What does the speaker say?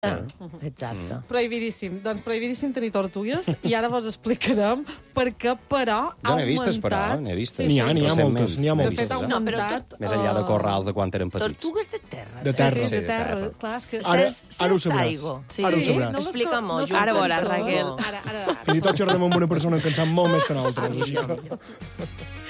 Exacte. Prohibidíssim. Doncs prohibidíssim tenir tortugues i ara vos explicarem per què, però, Jo n'he vistes, però, n'he vistes. N'hi ha moltes, n'hi ha De moltes. fet, ha augmentat... Més enllà de corrals de quan eren petits. Tortugues de terra. De terra. Sí, de terra. Clar, és que... Ara ho sabràs. Sí. Ara ho sabràs. Explica-m'ho. Ara veuràs, Raquel. Ara. Fins i tot xerrem amb una persona que en sap molt més que nosaltres. Millor.